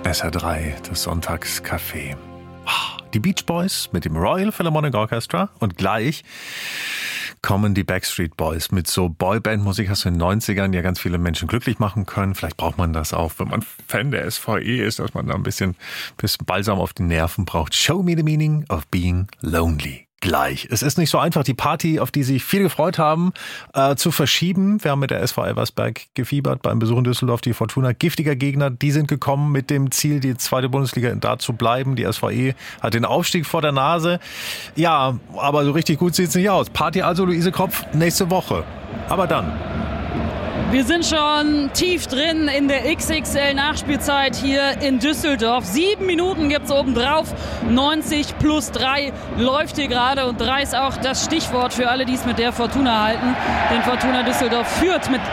SR3, das Sonntagscafé. Die Beach Boys mit dem Royal Philharmonic Orchestra und gleich kommen die Backstreet Boys mit so Boyband-Musik. Hast du in den 90ern ja ganz viele Menschen glücklich machen können. Vielleicht braucht man das auch, wenn man Fan der SVE ist, dass man da ein bisschen Balsam auf die Nerven braucht. Show me the meaning of being lonely. Gleich. Es ist nicht so einfach, die Party, auf die sich viele gefreut haben, zu verschieben. Wir haben mit der SV Elversberg gefiebert beim Besuch in Düsseldorf. Die Fortuna, giftiger Gegner, die sind gekommen mit dem Ziel, die zweite Bundesliga da zu bleiben. Die SVE hat den Aufstieg vor der Nase. Ja, aber so richtig gut sieht es nicht aus. Party also, Luise Kropf, nächste Woche. Aber dann. Wir sind schon tief drin in der XXL-Nachspielzeit hier in Düsseldorf. 7 Minuten gibt's obendrauf. 90+3 läuft hier gerade. Und 3 ist auch das Stichwort für alle, die es mit der Fortuna halten. Denn Fortuna Düsseldorf führt mit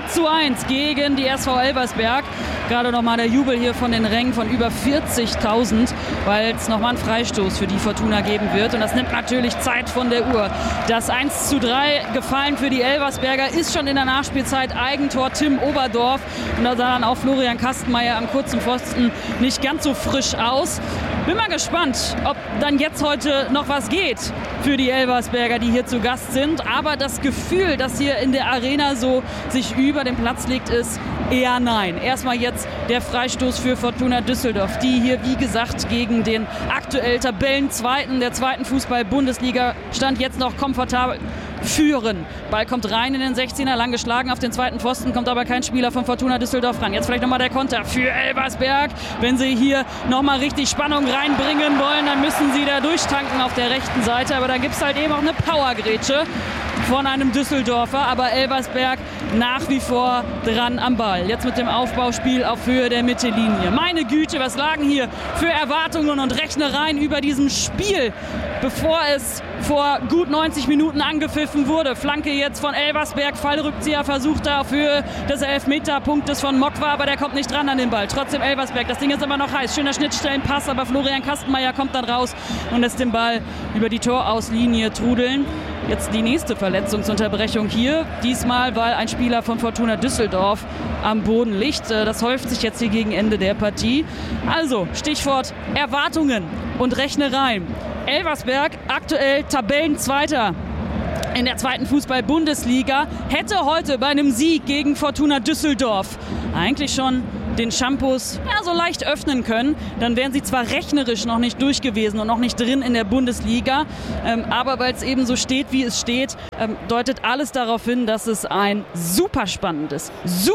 3:1 gegen die SV Elversberg. Gerade nochmal der Jubel hier von den Rängen von über 40.000, weil es nochmal einen Freistoß für die Fortuna geben wird. Und das nimmt natürlich Zeit von der Uhr. Das 1:3 gefallen für die Elversberger ist schon in der Nachspielzeit. Eigentor Tim Oberdorf. Und da sah dann auch Florian Kastenmeier am kurzen Pfosten nicht ganz so frisch aus. Bin mal gespannt, ob dann jetzt heute noch was geht für die Elversberger, die hier zu Gast sind. Aber das Gefühl, das hier in der Arena so sich über den Platz legt, ist eher nein. Erstmal jetzt der Freistoß für Fortuna Düsseldorf, die hier, wie gesagt, gegen den aktuell Tabellenzweiten der zweiten Fußball-Bundesliga stand jetzt noch komfortabel führen. Ball kommt rein in den 16er, lang geschlagen auf den zweiten Pfosten, kommt aber kein Spieler von Fortuna Düsseldorf ran. Jetzt vielleicht nochmal der Konter für Elversberg. Wenn sie hier nochmal richtig Spannung reinbringen wollen, dann müssen sie da durchtanken auf der rechten Seite. Aber da gibt es halt eben auch eine Powergrätsche von einem Düsseldorfer. Aber Elversberg nach wie vor dran am Ball. Jetzt mit dem Aufbauspiel auf Höhe der Mittellinie. Meine Güte, was lagen hier für Erwartungen und Rechnereien über diesem Spiel, bevor es vor gut 90 Minuten angepfiffen wurde. Flanke jetzt von Elversberg, Fallrückzieher versucht da auf Höhe des Elfmeterpunktes von Mokwa, aber der kommt nicht dran an den Ball. Trotzdem Elversberg, das Ding ist immer noch heiß. Schöner Schnittstellenpass, aber Florian Kastenmeier kommt dann raus und lässt den Ball über die Torauslinie trudeln. Jetzt die nächste Verletzungsunterbrechung hier. Diesmal, weil ein Spieler von Fortuna Düsseldorf am Boden liegt. Das häuft sich jetzt hier gegen Ende der Partie. Also, Stichwort Erwartungen und Rechnereien. Elversberg aktuell Tabellenzweiter in der zweiten Fußball-Bundesliga, hätte heute bei einem Sieg gegen Fortuna Düsseldorf eigentlich schon den Shampoos so leicht öffnen können. Dann wären sie zwar rechnerisch noch nicht durch gewesen und noch nicht drin in der Bundesliga, aber weil es eben so steht, wie es steht, deutet alles darauf hin, dass es ein super spannendes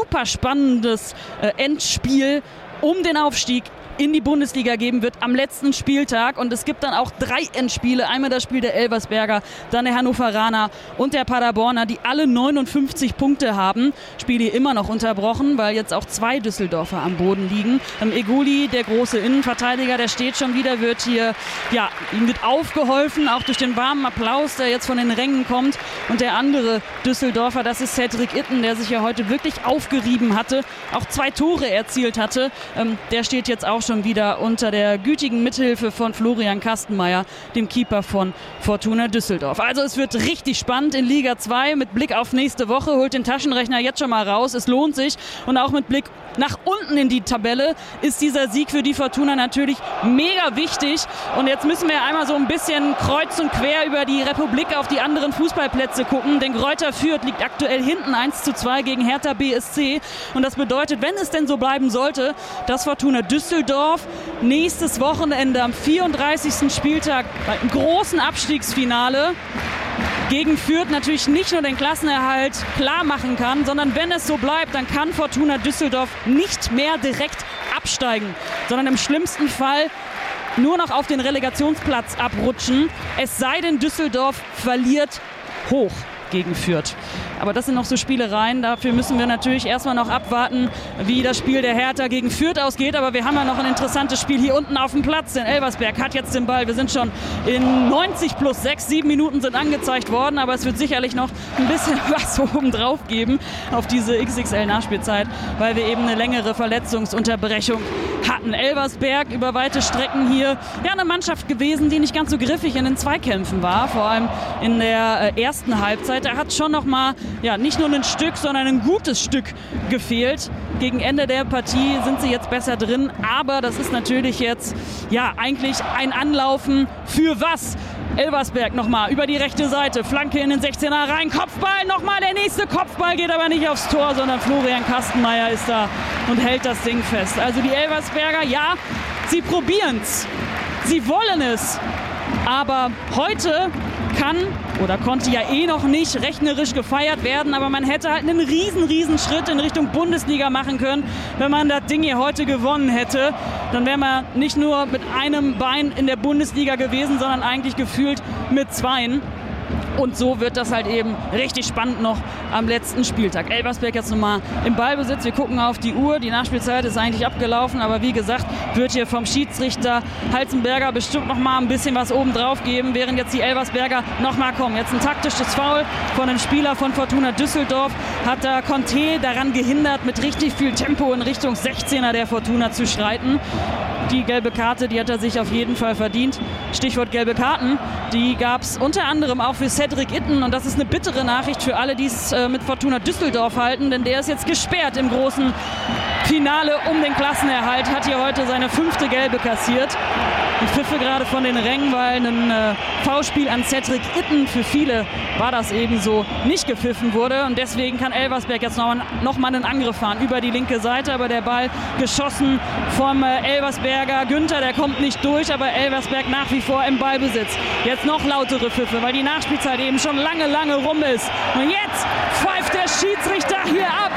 Endspiel um den Aufstieg in die Bundesliga geben wird am letzten Spieltag. Und es gibt dann auch 3 Endspiele. Einmal das Spiel der Elversberger, dann der Hannoveraner und der Paderborner, die alle 59 Punkte haben. Spiele immer noch unterbrochen, weil jetzt auch 2 Düsseldorfer am Boden liegen. Eguli, der große Innenverteidiger, der steht schon wieder, wird hier, ihm wird aufgeholfen, auch durch den warmen Applaus, der jetzt von den Rängen kommt. Und der andere Düsseldorfer, das ist Cedric Itten, der sich ja heute wirklich aufgerieben hatte, auch 2 Tore erzielt hatte. Der steht jetzt auch schon wieder unter der gütigen Mithilfe von Florian Kastenmeier, dem Keeper von Fortuna Düsseldorf. Also es wird richtig spannend in Liga 2 mit Blick auf nächste Woche. Holt den Taschenrechner jetzt schon mal raus. Es lohnt sich. Und auch mit Blick nach unten in die Tabelle ist dieser Sieg für die Fortuna natürlich mega wichtig. Und jetzt müssen wir einmal so ein bisschen kreuz und quer über die Republik auf die anderen Fußballplätze gucken. Denn Greuther Fürth liegt aktuell hinten 1:2 gegen Hertha BSC. Und das bedeutet, wenn es denn so bleiben sollte, dass Fortuna Düsseldorf nächstes Wochenende am 34. Spieltag beim großen Abstiegsfinale gegen Fürth natürlich nicht nur den Klassenerhalt klar machen kann, sondern wenn es so bleibt, dann kann Fortuna Düsseldorf nicht mehr direkt absteigen, sondern im schlimmsten Fall nur noch auf den Relegationsplatz abrutschen. Es sei denn, Düsseldorf verliert hoch gegen Fürth. Aber das sind noch so Spielereien. Dafür müssen wir natürlich erstmal noch abwarten, wie das Spiel der Hertha gegen Fürth ausgeht. Aber wir haben ja noch ein interessantes Spiel hier unten auf dem Platz. Denn Elversberg hat jetzt den Ball. Wir sind schon in 90+6. 7 Minuten sind angezeigt worden. Aber es wird sicherlich noch ein bisschen was oben drauf geben auf diese XXL-Nachspielzeit, weil wir eben eine längere Verletzungsunterbrechung hatten. Elversberg über weite Strecken hier ja eine Mannschaft gewesen, die nicht ganz so griffig in den Zweikämpfen war, vor allem in der ersten Halbzeit. Da hat schon nochmal nicht nur ein Stück, sondern ein gutes Stück gefehlt. Gegen Ende der Partie sind sie jetzt besser drin, aber das ist natürlich jetzt eigentlich ein Anlaufen für was? Elversberg nochmal über die rechte Seite, Flanke in den 16er rein, Kopfball, nochmal der nächste Kopfball, geht aber nicht aufs Tor, sondern Florian Kastenmeier ist da und hält das Ding fest. Also die Elversberger, sie probieren's, sie wollen es, aber heute konnte noch nicht rechnerisch gefeiert werden, aber man hätte halt einen riesen Schritt in Richtung Bundesliga machen können, wenn man das Ding hier heute gewonnen hätte. Dann wäre man nicht nur mit einem Bein in der Bundesliga gewesen, sondern eigentlich gefühlt mit zweien. Und so wird das halt eben richtig spannend noch am letzten Spieltag. Elversberg jetzt nochmal im Ballbesitz. Wir gucken auf die Uhr. Die Nachspielzeit ist eigentlich abgelaufen. Aber wie gesagt, wird hier vom Schiedsrichter Halzenberger bestimmt nochmal ein bisschen was oben drauf geben, während jetzt die Elversberger nochmal kommen. Jetzt ein taktisches Foul von einem Spieler von Fortuna Düsseldorf. Hat da Conte daran gehindert, mit richtig viel Tempo in Richtung 16er der Fortuna zu schreiten. Die gelbe Karte, die hat er sich auf jeden Fall verdient. Stichwort gelbe Karten, die gab es unter anderem auch für Cedric Itten. Und das ist eine bittere Nachricht für alle, die es mit Fortuna Düsseldorf halten, denn der ist jetzt gesperrt im großen Finale um den Klassenerhalt. Hat hier heute seine 5. Gelbe kassiert. Die Pfiffe gerade von den Rängen, weil ein Foulspiel an Cedric Itten, für viele war das ebenso, nicht gepfiffen wurde. Und deswegen kann Elversberg jetzt noch mal einen Angriff fahren über die linke Seite. Aber der Ball geschossen vom Elversberger Günther, der kommt nicht durch. Aber Elversberg nach wie vor im Ballbesitz. Jetzt noch lautere Pfiffe, weil die Nachspielzeit eben schon lange rum ist. Und jetzt pfeift der Schiedsrichter hier ab.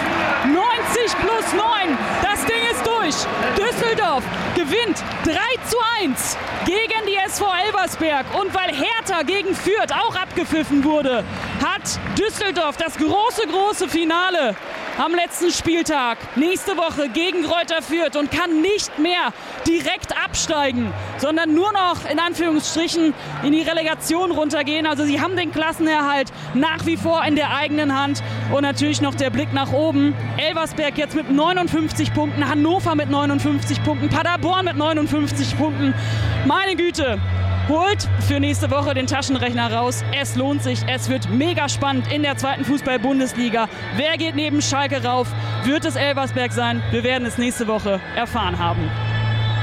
90+9. Das Ding ist durch. Düsseldorf gewinnt 3:1 gegen die SV Elversberg. Und weil Hertha gegen Fürth auch abgepfiffen wurde, hat Düsseldorf das große Finale am letzten Spieltag nächste Woche gegen Greuther Fürth und kann nicht mehr direkt absteigen, sondern nur noch in Anführungsstrichen in die Relegation runtergehen. Also sie haben den Klassenerhalt nach wie vor in der eigenen Hand und natürlich noch der Blick nach oben. Elversberg jetzt mit 59 Punkten, Hannover mit 59 Punkten, Paderborn mit 59 Punkten. Meine Güte! Holt für nächste Woche den Taschenrechner raus. Es lohnt sich. Es wird mega spannend in der 2. Fußball-Bundesliga. Wer geht neben Schalke rauf? Wird es Elversberg sein? Wir werden es nächste Woche erfahren haben.